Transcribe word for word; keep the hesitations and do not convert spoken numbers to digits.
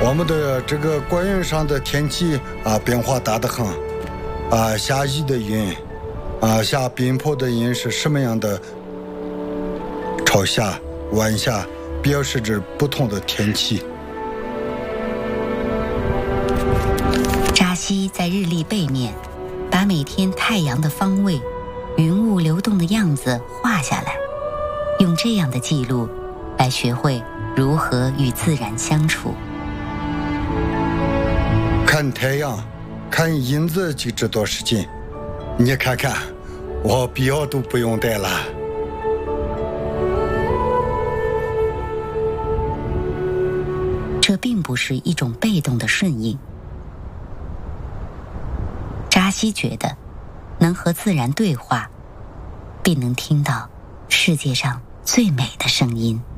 我们的这个官员上的天气啊变化大得很啊，下雨的云啊，下冰雹的云是什么样的朝下弯下，表示着不同的天气。 扎西在日历背面把每天太阳的方位、云雾流动的样子画下来，用这样的记录来学会如何与自然相处。 看太阳，看银子就知道时间。你看看，我表都不用带了。 这并不是一种被动的顺应。扎西觉得，能和自然对话，并能听到世界上最美的声音。